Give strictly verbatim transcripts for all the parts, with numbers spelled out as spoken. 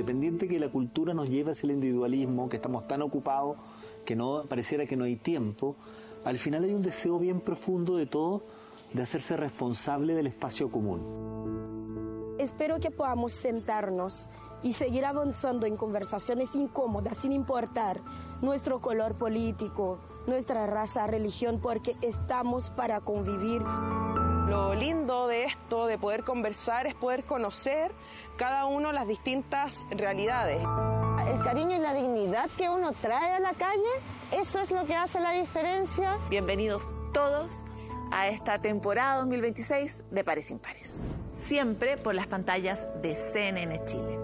independiente que la cultura nos lleve hacia el individualismo, que estamos tan ocupados que no pareciera que no hay tiempo, al final hay un deseo bien profundo de todos de hacerse responsable del espacio común. Espero que podamos sentarnos y seguir avanzando en conversaciones incómodas sin importar nuestro color político, nuestra raza, religión, porque estamos para convivir. Lo lindo de esto, de poder conversar, es poder conocer cada uno las distintas realidades. El cariño y la dignidad que uno trae a la calle, eso es lo que hace la diferencia. Bienvenidos todos a esta temporada dos mil veintiséis de Pares Impares, siempre por las pantallas de C N N Chile.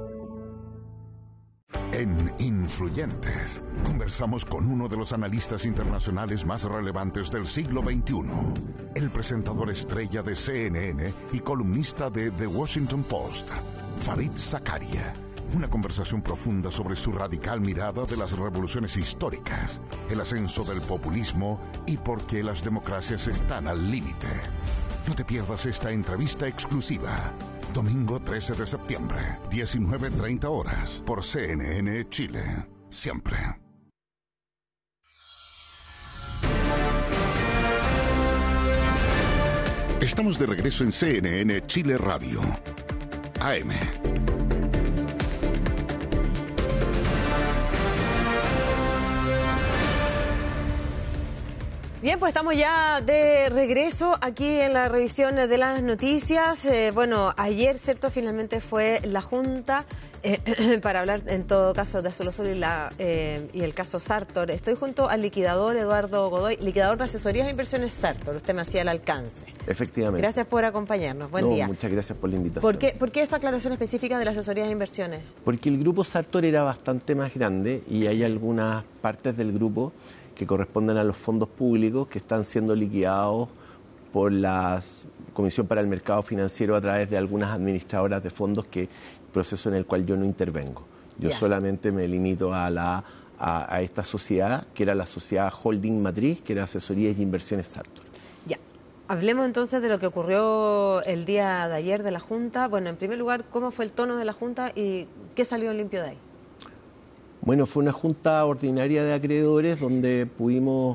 En Influyentes, conversamos con uno de los analistas internacionales más relevantes del siglo veintiuno, el presentador estrella de C N N y columnista de The Washington Post, Fareed Zakaria. Una conversación profunda sobre su radical mirada de las revoluciones históricas, el ascenso del populismo y por qué las democracias están al límite. No te pierdas esta entrevista exclusiva. Domingo trece de septiembre, diecinueve treinta horas, por C N N Chile. Siempre. Estamos de regreso en C N N Chile Radio. A M. Bien, pues estamos ya de regreso aquí en la revisión de las noticias. Eh, bueno, ayer, ¿cierto? Finalmente fue la Junta eh, para hablar, en todo caso, de Azul Azul y, la, eh, y el caso Sartor. Estoy junto al liquidador Eduardo Godoy, liquidador de Asesorías e Inversiones Sartor. Usted me hacía el alcance. Efectivamente. Gracias por acompañarnos. Buen no, día. Muchas gracias por la invitación. ¿Por qué, ¿Por qué esa aclaración específica de las asesorías e inversiones? Porque el grupo Sartor era bastante más grande y hay algunas partes del grupo que corresponden a los fondos públicos que están siendo liquidados por la Comisión para el Mercado Financiero a través de algunas administradoras de fondos, que proceso en el cual yo no intervengo. Yo yeah. solamente me limito a, la, a, a esta sociedad, que era la sociedad holding matriz, que era Asesorías y Inversiones Sartor. Ya. Hablemos entonces de lo que ocurrió el día de ayer de la Junta. Bueno, en primer lugar, ¿cómo fue el tono de la Junta y qué salió limpio de ahí? Bueno, fue una junta ordinaria de acreedores donde pudimos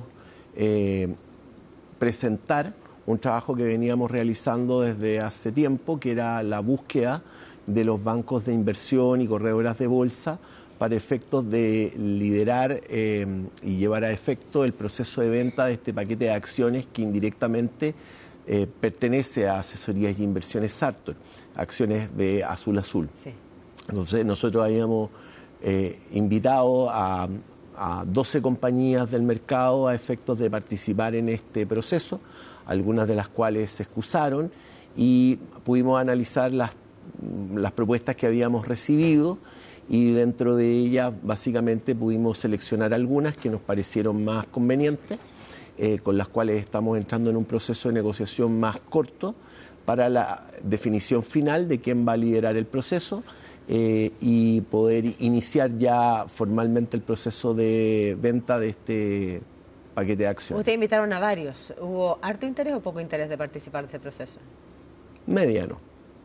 eh, presentar un trabajo que veníamos realizando desde hace tiempo, que era la búsqueda de los bancos de inversión y corredoras de bolsa para efectos de liderar eh, y llevar a efecto el proceso de venta de este paquete de acciones que indirectamente eh, pertenece a Asesorías y Inversiones Sartor, acciones de Azul Azul. Sí. Entonces nosotros habíamos Eh, invitado a, a doce compañías del mercado a efectos de participar en este proceso, algunas de las cuales se excusaron, y pudimos analizar las, las propuestas que habíamos recibido, y dentro de ellas básicamente pudimos seleccionar algunas que nos parecieron más convenientes, eh, con las cuales estamos entrando en un proceso de negociación más corto para la definición final de quién va a liderar el proceso. Eh, y poder iniciar ya formalmente el proceso de venta de este paquete de acciones. Ustedes invitaron a varios. ¿Hubo harto interés o poco interés de participar de este proceso? Mediano.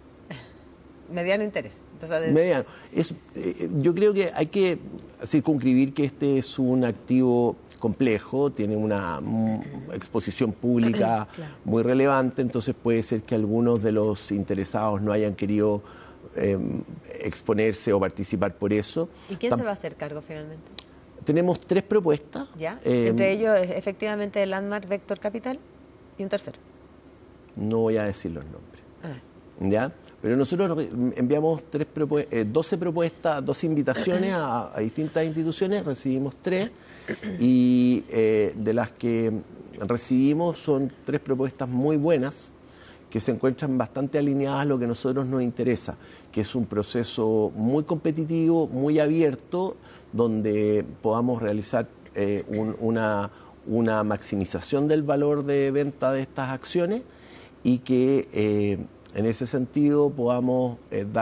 Mediano interés. Entonces, Mediano. Es, eh, yo creo que hay que circunscribir que este es un activo complejo, tiene una mm, exposición pública claro. muy relevante, entonces puede ser que algunos de los interesados no hayan querido Eh, exponerse o participar por eso. ¿Y quién Tam- se va a hacer cargo finalmente? Tenemos tres propuestas. ¿Ya? Eh, Entre ellos, efectivamente, Landmark Vector Capital y un tercero. No voy a decir los nombres. Ah. ¿Ya? Pero nosotros enviamos tres propu- eh, doce propuestas, doce invitaciones a, a distintas instituciones, recibimos tres, y eh, de las que recibimos son tres propuestas muy buenas, que se encuentran bastante alineadas a lo que a nosotros nos interesa, que es un proceso muy competitivo, muy abierto, donde podamos realizar eh, un, una, una maximización del valor de venta de estas acciones y que eh, en ese sentido podamos eh, dar